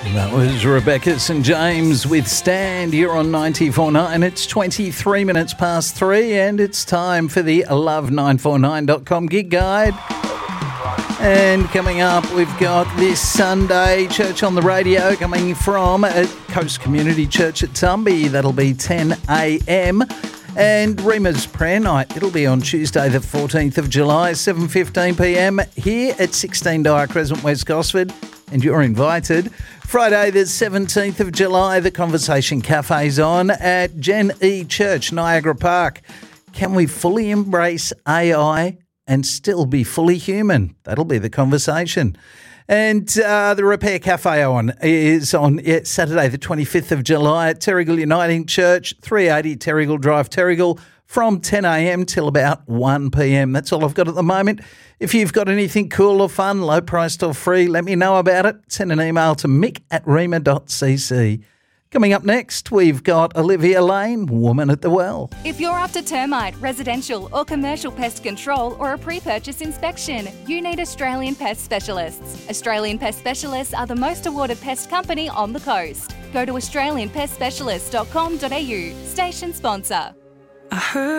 That was Rebecca St. James with Stand. You're on 94.9. It's 23 minutes past 3 and it's time for the love949.com gig guide. And coming up, we've got this Sunday, Church on the Radio, coming from Coast Community Church at Tumby. That'll be 10 a.m. And Rima's Prayer Night, it'll be on Tuesday the 14th of July, 7:15 p.m. here at 16 Dyer Crescent, West Gosford. And you're invited. Friday the 17th of July, the Conversation Cafe's on at Gen E Church, Niagara Park. Can we fully embrace AI and still be fully human? That'll be the conversation. And the Repair Cafe is on Saturday the 25th of July at Terrigal Uniting Church, 380 Terrigal Drive, Terrigal, from 10 a.m. till about 1 p.m. That's all I've got at the moment. If you've got anything cool or fun, low priced or free, let me know about it. Send an email to mick@rema.cc. Coming up next, we've got Olivia Lane, Woman at the Well. If you're after termite, residential or commercial pest control or a pre-purchase inspection, you need Australian Pest Specialists. Australian Pest Specialists are the most awarded pest company on the coast. Go to australianpestspecialists.com.au. Station sponsor. I heard